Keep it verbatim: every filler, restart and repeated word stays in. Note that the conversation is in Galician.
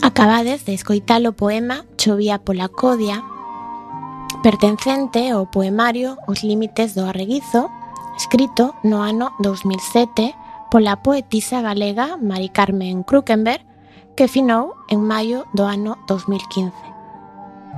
Acabades de escoitar o poema Chovía pola Codia, pertencente ao poemario Os límites do Arreguizo, escrito no ano dous mil sete pola poetisa galega Mari Carmen Krukenberg, que finou en maio do ano dous mil quince.